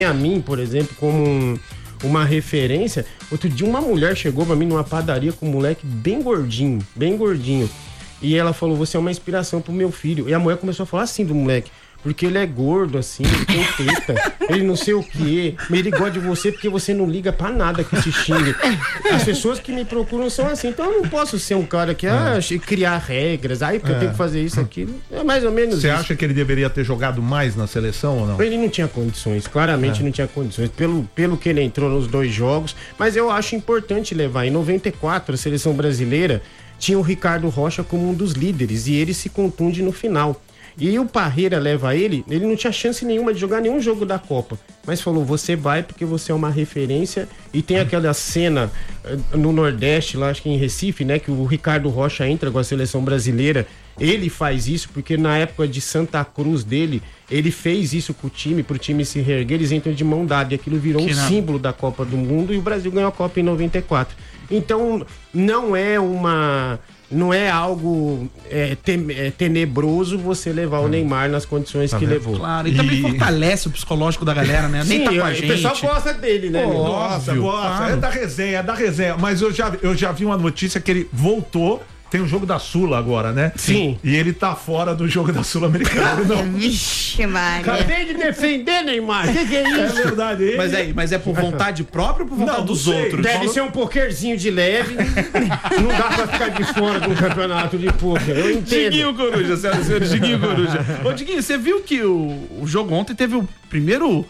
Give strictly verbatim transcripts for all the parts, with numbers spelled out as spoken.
a mim, por exemplo, como um, uma referência. Outro dia uma mulher chegou pra mim numa padaria com um moleque bem gordinho, bem gordinho. E ela falou, você é uma inspiração pro meu filho. E a mulher começou a falar assim do moleque. Porque ele é gordo, assim, ele tem teta, ele não sei o quê, mas ele gosta de você porque você não liga pra nada que se xingue. As pessoas que me procuram são assim, então eu não posso ser um cara que ah, criar regras, aí porque é. eu tenho que fazer isso, aquilo. É mais ou menos Você isso. acha que ele deveria ter jogado mais na seleção ou não? Ele não tinha condições, claramente é. não tinha condições, pelo, pelo que ele entrou nos dois jogos, mas eu acho importante levar. Em noventa e quatro, a seleção brasileira tinha o Ricardo Rocha como um dos líderes e ele se contunde no final. E o Parreira leva ele, ele não tinha chance nenhuma de jogar nenhum jogo da Copa, mas falou, você vai porque você é uma referência. E tem aquela cena no Nordeste, lá acho que em Recife, né, que o Ricardo Rocha entra com a seleção brasileira. Ele faz isso porque na época de Santa Cruz dele, ele fez isso com o time, pro time se reerguer, eles entram de mão dada e aquilo virou que um nada. símbolo da Copa do Mundo e o Brasil ganhou a Copa em noventa e quatro. Então não é uma... Não é algo é, tem, é, tenebroso você levar o Neymar nas condições tá que levou. Claro, e, e também fortalece o psicológico da galera, né? Sim, Nem tá com a o gente. pessoal gosta dele, né? Pô, gosta, gosta. Claro. É da resenha, é da resenha. Mas eu já, eu já vi uma notícia que ele voltou. Tem o jogo da Sula agora, né? Sim. E ele tá fora do jogo da Sul-Americana. Vixe, Maria. Acabei de defender, Neymar. O que, que é isso? É verdade. Ele... Mas, é, mas é por vontade própria ou por vontade não, dos não outros? Deve ser um pokerzinho de leve. Não dá pra ficar de fora de um campeonato de poker. Eu entendo. Diguinho Coruja, senhoras e senhores. Diguinho Coruja. Ô, Diguinho, você viu que o, o jogo ontem teve o primeiro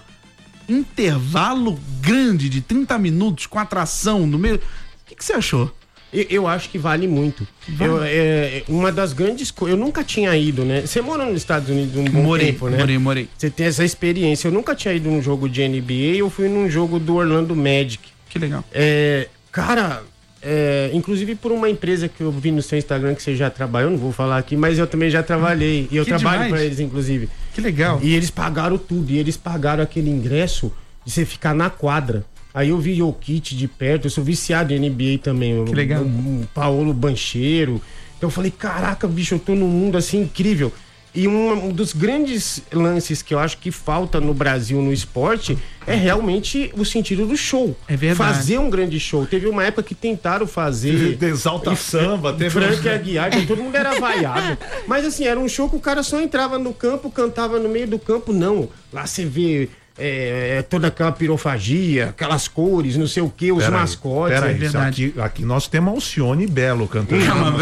intervalo grande de trinta minutos com atração no meio. O que, que você achou? Eu, eu acho que vale muito. Vale. Eu, é, uma das grandes coisas. Eu nunca tinha ido, né? Você mora nos Estados Unidos um bom morei, tempo, né? Morei, morei. Você tem essa experiência. Eu nunca tinha ido num jogo de N B A, eu fui num jogo do Orlando Magic. Que legal. É, cara, é, inclusive por uma empresa que eu vi no seu Instagram que você já trabalhou, não vou falar aqui, mas eu também já trabalhei. E eu que trabalho demais. pra eles, inclusive. Que legal. E eles pagaram tudo. E eles pagaram aquele ingresso de você ficar na quadra. Aí eu vi o Kit de perto, eu sou viciado em N B A também. Que legal. O, o Paulo Banchero. Então eu falei, caraca, bicho, eu tô num mundo assim incrível. E um, um dos grandes lances que eu acho que falta no Brasil no esporte é realmente o sentido do show. É verdade. Fazer um grande show. Teve uma época que tentaram fazer... De Exalta Samba. Teve Frank Aguiar, que todo mundo era vaiado. Mas assim, era um show que o cara só entrava no campo, cantava no meio do campo. Não, lá você vê... É, toda aquela pirofagia, aquelas cores, não sei o que, os pera mascotes. Pera é aí, verdade. aqui, aqui nós temos Alcione Belo cantando. Não,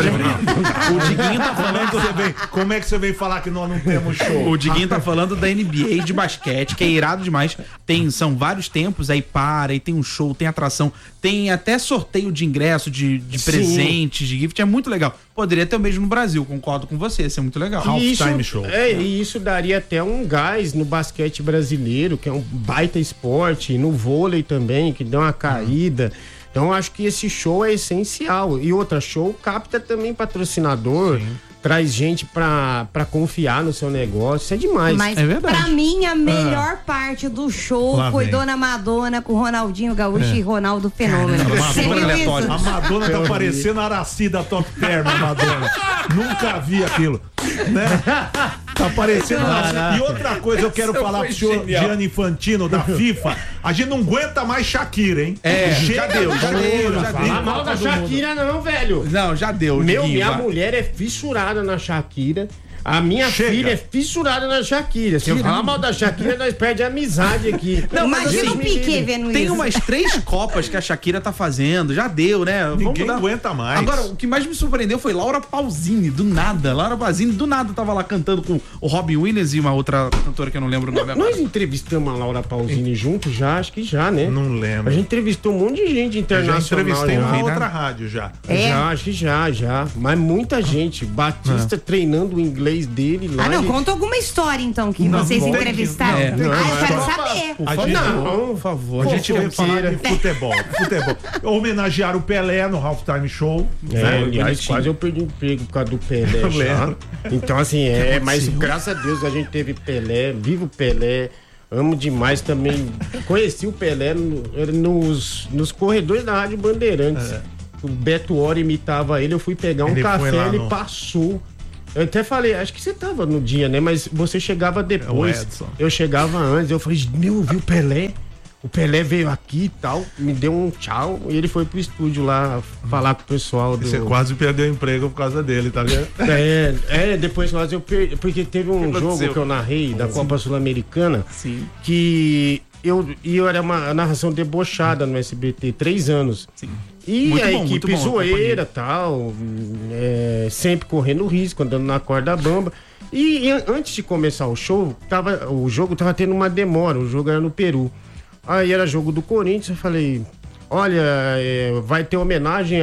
o Diguinho tá falando. Como é, que você vem, como é que você vem falar que nós não temos show? O Diguinho tá falando da N B A de basquete, que é irado demais. Tem, são vários tempos, aí para, aí tem um show, tem atração, tem até sorteio de ingresso, de, de presentes, de gift, é muito legal. Poderia ter o mesmo no Brasil, concordo com você, isso é muito legal. Halftime show. É, e isso daria até um gás no basquete brasileiro, que é um baita esporte, no vôlei também, que deu uma caída. Então eu acho que esse show é essencial. E outra, show capta também patrocinador. Sim. Traz gente pra, pra confiar no seu negócio, isso é demais. Mas é verdade. Pra mim, a melhor ah. parte do show Lá foi vem. Dona Madonna com Ronaldinho Gaúcho é. e Ronaldo Fenômeno. Você viu isso? A Madonna tá parecendo a Araci da Top Term, a Madonna. Nunca vi aquilo, né? Tá parecendo a... E outra coisa eu quero Isso falar pro senhor genial. Gianni Infantino da FIFA, a gente não aguenta mais Shakira, hein? É, já deu, já deu, já deu. Fala mal da Shakira não, velho. Não, já deu. Meu, minha mulher é fissurada na Shakira. A minha Chega. filha é fissurada na Shakira. Se eu falar mal da Shakira, nós perdemos a amizade aqui. Não, imagina o Piquet vendo isso. Tem umas três copas que a Shakira tá fazendo. Já deu, né? Ninguém Vamos aguenta mais. Agora, o que mais me surpreendeu foi Laura Pausini, do nada. Laura Pausini, do nada, tava lá cantando com o Robin Williams e uma outra cantora que eu não lembro o nome agora. Nós entrevistamos a Laura Pausini junto já? Acho que já, né? Não lembro. A gente entrevistou um monte de gente internacional. Eu já entrevistei já. uma outra rádio já. É? Já, acho que já, já. Mas muita gente. Batista é. treinando o inglês dele lá. Ah, não, conta alguma história, então, que não, vocês entrevistaram. Que, não, ah, eu quero só, saber. A gente, não, por favor. A gente veio falar de futebol. futebol. Homenagear o Pelé no Halftime Show. É, né? Aliás, quase eu perdi emprego por causa do Pelé já. Então, assim, é, mas graças a Deus a gente teve Pelé, viva o Pelé. Amo demais também. Conheci o Pelé no, nos, nos corredores da Rádio Bandeirantes. É. O Beto Hora imitava ele, eu fui pegar um ele café, ele no... passou. Eu até falei, acho que você tava no dia, né? Mas você chegava depois. Eu chegava antes, eu falei, meu, viu o Pelé? O Pelé veio aqui e tal, me deu um tchau e ele foi pro estúdio lá falar com o pessoal do... Você quase perdeu o emprego por causa dele, tá vendo? É, é depois nós eu perdi, porque teve um que jogo que eu narrei da Copa Sul-Americana que eu, e eu era uma narração debochada no S B T, três anos. Sim. E muito a bom, equipe zoeira e tal, é, sempre correndo risco, andando na corda bamba. E, e antes de começar o show, tava, o jogo tava tendo uma demora, o jogo era no Peru. Aí era jogo do Corinthians, eu falei, olha, é, vai ter homenagem a,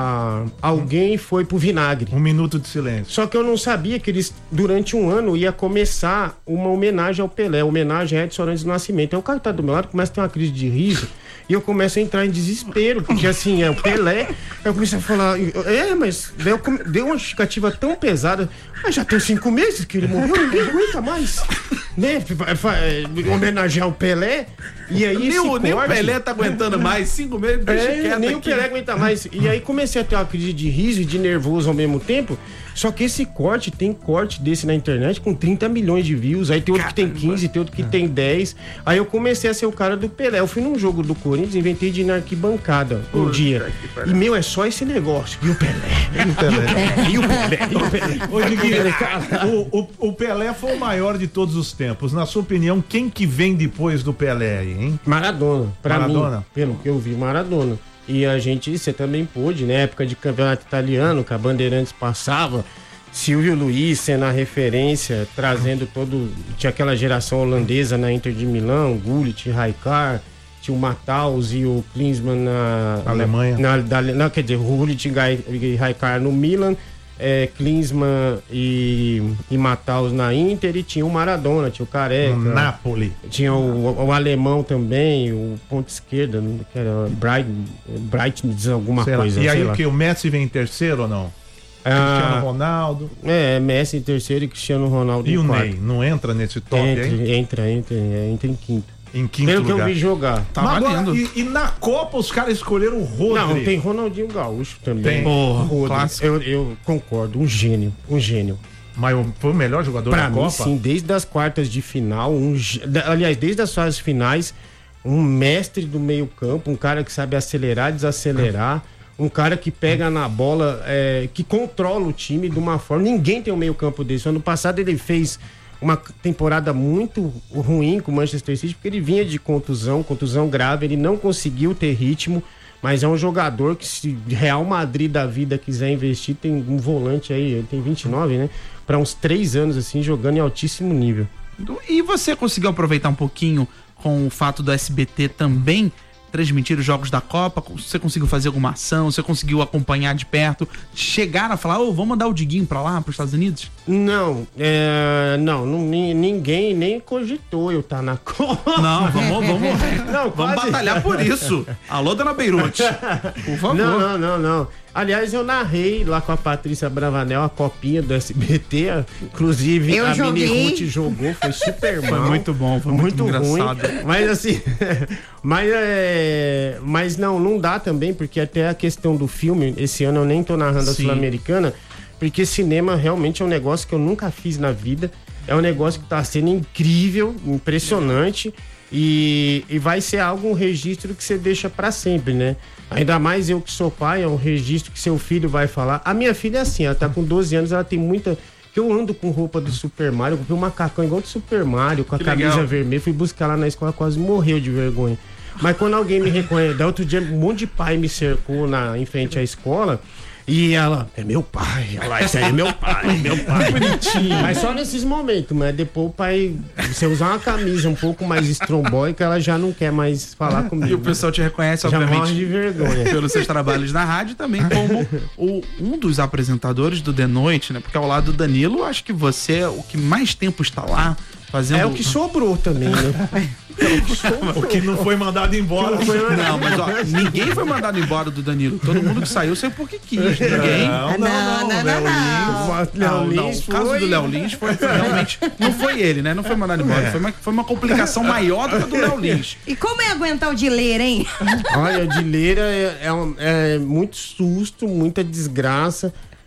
a alguém, foi pro vinagre. Um minuto de silêncio. Só que eu não sabia que eles, durante um ano, ia começar uma homenagem ao Pelé, homenagem a Edson Arantes do Nascimento. Aí o cara tá do meu lado, começa a ter uma crise de riso, e eu começo a entrar em desespero, porque assim, é o Pelé. Aí eu comecei a falar, é, mas deu, deu uma justificativa tão pesada, mas já tem cinco meses que ele morreu, ninguém aguenta mais. Né? Homenagear o Pelé. E aí nem, o, nem o Pelé tá aguentando mais, cinco meses, deixa é, quieto nem aqui. o Pelé aguenta mais. E aí comecei a ter uma crise de riso e de nervoso ao mesmo tempo. Só que esse corte, tem corte desse na internet com trinta milhões de views. Aí tem outro Caramba. que tem quinze, tem outro que tem dez. Aí eu comecei a ser o cara do Pelé. Eu fui num jogo do Corinthians, inventei de ir na arquibancada um Puta dia. E meu, é só esse negócio. E o Pelé? E o Pelé? E o Pelé? E o Pelé? Ô, Diguinho, o, o, o Pelé foi o maior de todos os tempos. Na sua opinião, quem que vem depois do Pelé aí, hein? Maradona. Pra Maradona? mim, pelo que eu vi, Maradona. E a gente, você também pôde, né? Época de campeonato italiano, que a Bandeirantes passava, Silvio Luiz sendo a referência, trazendo todo... Tinha aquela geração holandesa na Inter de Milão, Gullit, Rijkaard, tinha o Matthaus e o Klinsmann na... Alemanha. Na, na, na, quer dizer, Gullit e Rijkaard no Milan, é, Klinsmann e, e Matthaus na Inter, e tinha o Maradona, tinha o Careca. No Napoli. Tinha o, o alemão também, o ponto esquerda, que era Bright, Bright diz alguma sei coisa. Lá. E aí lá. o que? O Messi vem em terceiro ou não? Cristiano ah, Ronaldo. É, Messi em terceiro e Cristiano Ronaldo e em o quarto. Ney? Não entra nesse top, entra, hein? Entra, entra, entra em quinto. Em quinto Pelo lugar. que eu vi jogar. Tá valendo. E, e na Copa os caras escolheram o Rodri. Não, tem Ronaldinho Gaúcho também. Tem. Porra, clássico. Eu, eu concordo, um gênio, um gênio. Mas foi o melhor jogador pra da mim, Copa? Sim, desde as quartas de final, um, aliás, desde as fases finais, um mestre do meio campo, um cara que sabe acelerar, desacelerar, um cara que pega na bola, é, que controla o time de uma forma... Ninguém tem um meio campo desse. Ano passado ele fez uma temporada muito ruim com o Manchester City, porque ele vinha de contusão, contusão grave, ele não conseguiu ter ritmo, mas é um jogador que, se Real Madrid da vida quiser investir, tem um volante aí, ele tem vinte e nove, né? Para uns três anos, assim, jogando em altíssimo nível. E você conseguiu aproveitar um pouquinho com o fato do S B T também transmitir os jogos da Copa? Você conseguiu fazer alguma ação? Você conseguiu acompanhar de perto? Chegaram a falar, ô, oh, vamos mandar o Diguinho pra lá, pros Estados Unidos? Não, é, não, não, ninguém nem cogitou eu estar tá na Copa. Não, vamos, vamos, não, vamos batalhar por isso. Alô, dona Beirute, por favor. Não, não, não, não. Aliás, eu narrei lá com a Patrícia Bravanel a copinha do S B T, inclusive eu a joguei. Mini Ruth jogou, foi super mal. Foi muito bom, foi muito, muito ruim, engraçado. Mas assim, mas, é, mas não, não dá também, porque até a questão do filme, esse ano eu nem tô narrando Sim. a Sul-Americana, porque cinema realmente é um negócio que eu nunca fiz na vida, é um negócio que tá sendo incrível, impressionante, e, e vai ser algo, um registro que você deixa pra sempre, né? Ainda mais eu que sou pai, é um registro que seu filho vai falar. A minha filha é assim, ela tá com doze anos, ela tem muita... Eu ando com roupa do Super Mario, eu comprei um macacão igual do Super Mario, com a que camisa legal. vermelha, fui buscar lá na escola, quase morreu de vergonha. Mas quando alguém me reconhece, da outro dia um monte de pai me cercou na, em frente à escola, e ela, é meu pai, ela, esse aí é meu pai, meu pai. Bonitinho. Mas só nesses momentos, mas depois o pai, você usar uma camisa um pouco mais estrombóica, ela já não quer mais falar comigo. E o pessoal te reconhece, já obviamente, morre de vergonha. Pelos seus trabalhos na rádio, também como o, um dos apresentadores do The Noite, né? Porque ao lado do Danilo, acho que você é o que mais tempo está lá. Fazendo... É o que sobrou também, né? É o, que sobrou. O que não foi mandado embora. Não, foi... não, mas ó, ninguém foi mandado embora do Danilo. Todo mundo que saiu saiu porque quis. Ninguém. Não, não, não. não, Léo Lins. Não, não. O caso do Léo Lins foi, foi realmente. Não foi ele, né? Não foi mandado embora. É. Foi, uma, foi uma complicação maior do que a do Léo Lins. E como é aguentar o Dileira, hein? Olha, o Dileira é, é, um, é muito susto, muita desgraça.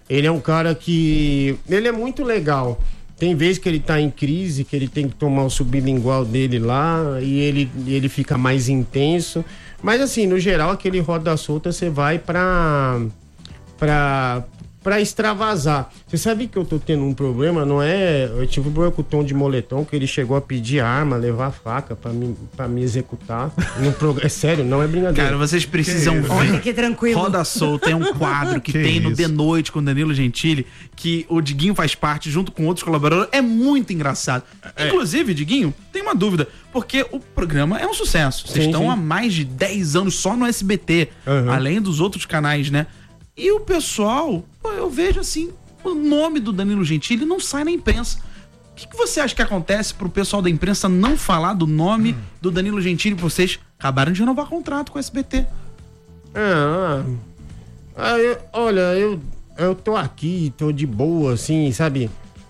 Ele é um cara que... Ele é muito legal. Tem vezes que ele tá em crise, que ele tem que tomar o sublingual dele lá e ele, ele fica mais intenso. Mas assim, no geral, aquele roda solta você vai pra... pra... pra extravasar. Você sabe que eu tô tendo um problema, não é... Eu tive um problema com o Tom de Moletom, que ele chegou a pedir arma, levar faca pra me, pra me executar. No prog... É sério, não é brincadeira. Cara, vocês precisam ver. Olha que tranquilo. Roda Solta é um quadro que, que tem isso? no De Noite com Danilo Gentili, que o Diguinho faz parte junto com outros colaboradores. É muito engraçado. É. Inclusive, Diguinho, tem uma dúvida, porque o programa é um sucesso. Vocês sim, estão sim. há mais de dez anos só no S B T, uhum. além dos outros canais, né? E o pessoal, eu vejo assim, o nome do Danilo Gentili não sai na imprensa. O que, que você acha que acontece pro pessoal da imprensa não falar do nome hum. do Danilo Gentili? Vocês acabaram de renovar contrato com o S B T. Ah, ah eu, olha, eu, eu tô aqui, tô de boa, assim, sabe?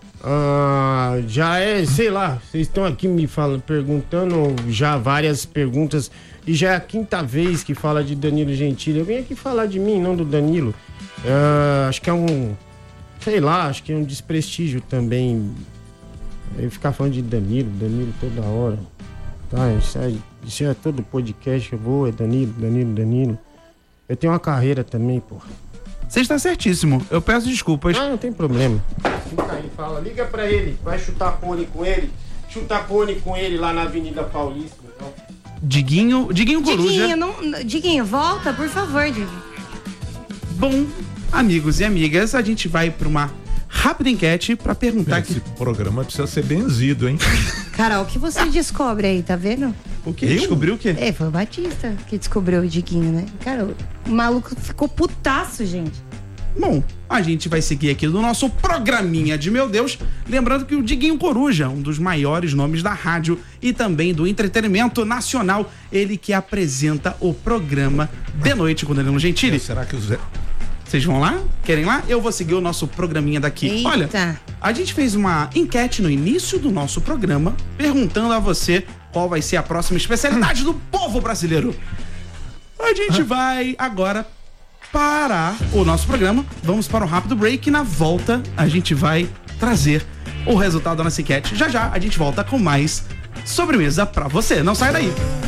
Ah, já é, sei lá, vocês estão aqui me falando, perguntando já várias perguntas. E já é a quinta vez que fala de Danilo Gentili. Eu vim aqui falar de mim, não do Danilo. Uh, acho que é um... Sei lá, acho que é um desprestígio também. Eu ficar falando de Danilo, Danilo toda hora. Tá, isso é, isso é todo podcast que eu vou, é Danilo, Danilo, Danilo. Eu tenho uma carreira também, porra. Você está certíssimo. Eu peço desculpas. Ah, não tem problema. Fica aí, fala. Liga pra ele. Vai chutar pônei com ele. Chutar pônei com ele lá na Avenida Paulista, então. Diguinho, Diguinho Coruja. Diguinho, não, Diguinho, volta, por favor, Diguinho. Bom, amigos e amigas, a gente vai para uma rápida enquete para perguntar Esse que... programa precisa ser benzido, hein? Carol, o que você descobre aí, tá vendo? O que? Descobriu o quê? É, foi o Batista que descobriu o Diguinho, né? Cara, o maluco ficou putaço, gente. Bom, a gente vai seguir aqui do nosso programinha de Meu Deus, lembrando que o Diguinho Coruja, um dos maiores nomes da rádio e também do entretenimento nacional, ele que apresenta o programa De Noite com Danilo Gentili. Será que o Zé... Vocês vão lá? Querem lá? Eu vou seguir o nosso programinha daqui. Eita. Olha, a gente fez uma enquete no início do nosso programa, perguntando a você qual vai ser a próxima especialidade do povo brasileiro. A gente vai agora parar o nosso programa, vamos para um rápido break e na volta a gente vai trazer o resultado da nossa enquete. Já já a gente volta com mais sobremesa pra você. Não sai daí.